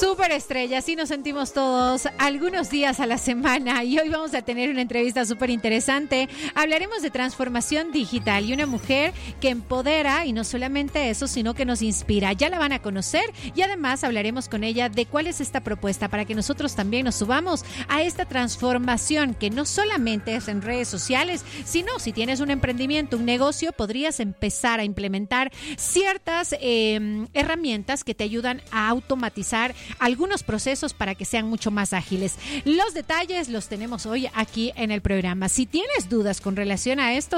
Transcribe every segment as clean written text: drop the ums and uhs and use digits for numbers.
Superestrella, así nos sentimos todos algunos días a la semana y hoy vamos a tener una entrevista súper interesante. Hablaremos de transformación digital y una mujer que empodera y no solamente eso, sino que nos inspira. Ya la van a conocer y además hablaremos con ella de cuál es esta propuesta para que nosotros también nos subamos a esta transformación que no solamente es en redes sociales, sino si tienes un emprendimiento, un negocio, podrías empezar a implementar ciertas herramientas que te ayudan a automatizar algunos procesos para que sean mucho más ágiles. Los detalles los tenemos hoy aquí en el programa. Si tienes dudas con relación a esto,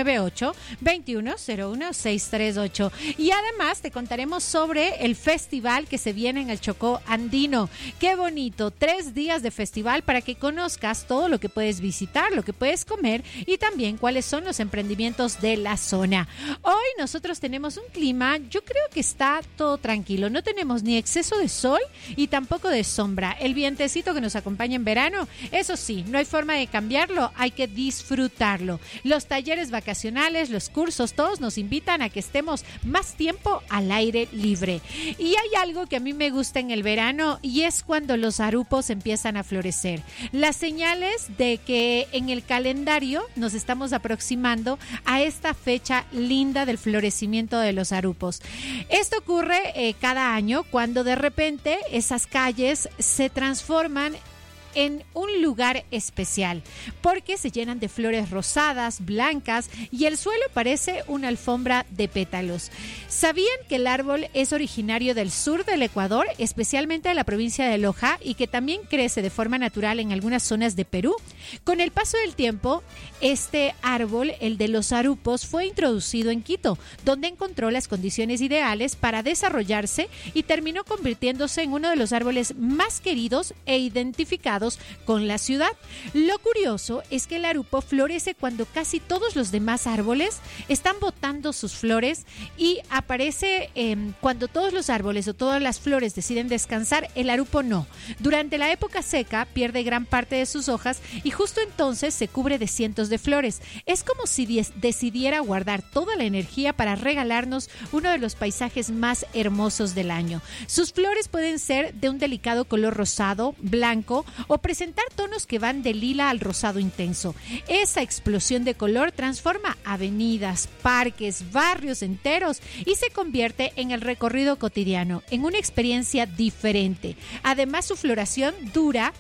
098-2101-638. Y además te contaremos sobre el festival que se viene en el Chocó Andino. ¡Qué bonito! 3 días de festival para que conozcas todo lo que puedes visitar, lo que puedes comer y también cuáles son los emprendimientos de la zona. Hoy nosotros tenemos un clima, yo creo que está todo tranquilo. No tenemos ni exceso de sol y tampoco de sombra. El vientecito que nos acompaña en verano, eso sí, no hay forma de cambiarlo, hay que disfrutarlo. Los talleres vacacionales, los cursos, todos nos invitan a que estemos más tiempo al aire libre. Y hay algo que a mí me gusta en el verano y es cuando los arupos empiezan a florecer. Las señales de que en el calendario nos estamos aproximando a esta fecha linda del florecimiento de los arupos. Esto ocurre cada año cuando de repente esas calles se transforman en un lugar especial, porque se llenan de flores rosadas, blancas y el suelo parece una alfombra de pétalos. ¿Sabían que el árbol es originario del sur del Ecuador, especialmente de la provincia de Loja, y que también crece de forma natural en algunas zonas de Perú? Con el paso del tiempo, este árbol, el de los arupos, fue introducido en Quito, donde encontró las condiciones ideales para desarrollarse y terminó convirtiéndose en uno de los árboles más queridos e identificados con la ciudad. Lo curioso es que el arupo florece cuando casi todos los demás árboles están botando sus flores y aparece cuando todos los árboles o todas las flores deciden descansar, el arupo no. Durante la época seca pierde gran parte de sus hojas y justo entonces se cubre de cientos de flores. Es como si decidiera guardar toda la energía para regalarnos uno de los paisajes más hermosos del año. Sus flores pueden ser de un delicado color rosado, blanco o presentar tonos que van de lila al rosado intenso. Esa explosión de color transforma avenidas, parques, barrios enteros y se convierte en el recorrido cotidiano, en una experiencia diferente. Además, su floración dura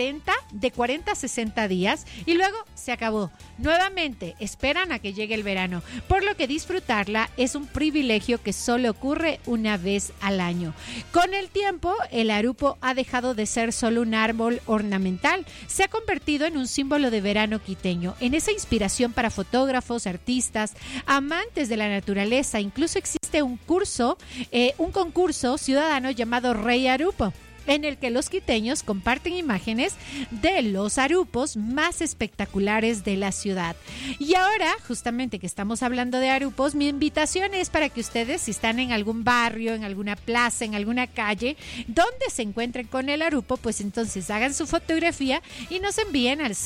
de 40 a 60 días y luego se acabó. Nuevamente esperan a que llegue el verano, por lo que disfrutarla es un privilegio que solo ocurre una vez al año. Con el tiempo, el arupo ha dejado de ser solo un árbol ornamental, se ha convertido en un símbolo de verano quiteño, en esa inspiración para fotógrafos, artistas, amantes de la naturaleza. Incluso existe un concurso ciudadano llamado Rey Arupo, en el que los quiteños comparten imágenes de los arupos más espectaculares de la ciudad. Y ahora, justamente que estamos hablando de arupos, mi invitación es para que ustedes, si están en algún barrio, en alguna plaza, en alguna calle, donde se encuentren con el arupo, pues entonces hagan su fotografía y nos envíen al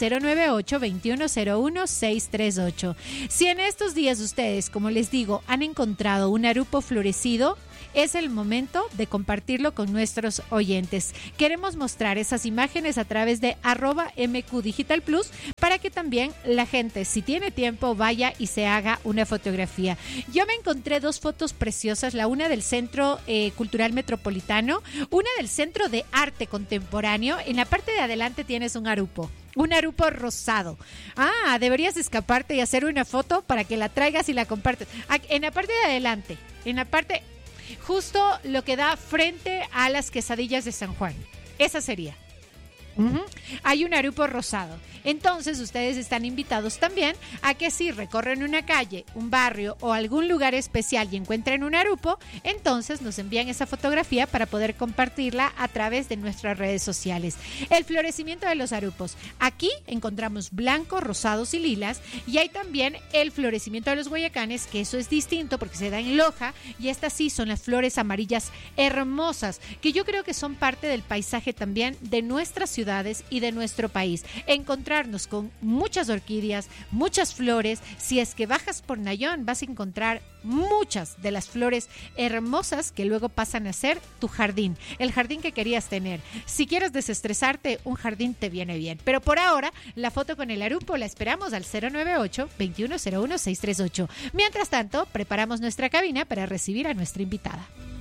098-2101-638. Si en estos días ustedes, como les digo, han encontrado un arupo florecido, es el momento de compartirlo con nuestros oyentes. Queremos mostrar esas imágenes a través de @MQ Digital Plus para que también la gente, si tiene tiempo, vaya y se haga una fotografía. Yo me encontré 2 fotos preciosas, la una del Centro Cultural Metropolitano, una del Centro de Arte Contemporáneo. En la parte de adelante tienes un arupo rosado. Deberías escaparte y hacer una foto para que la traigas y la compartes. En la parte de adelante, justo lo que da frente a las quesadillas de San Juan. Esa sería. Hay un arupo rosado. Entonces ustedes están invitados también a que si recorren una calle, un barrio o algún lugar especial y encuentren un arupo, entonces nos envían esa fotografía para poder compartirla a través de nuestras redes sociales. El florecimiento de los arupos. Aquí encontramos blancos, rosados y lilas, y hay también el florecimiento de los guayacanes, que eso es distinto porque se da en Loja, y estas sí son las flores amarillas hermosas, que yo creo que son parte del paisaje también de nuestras ciudades y de nuestro país. Encontrar encontrarnos con muchas orquídeas, muchas flores. Si es que bajas por Nayón, vas a encontrar muchas de las flores hermosas que luego pasan a ser tu jardín, el jardín que querías tener. Si quieres desestresarte, un jardín te viene bien. Pero por ahora, la foto con el arupo la esperamos al 098-2101-638. Mientras tanto, preparamos nuestra cabina para recibir a nuestra invitada.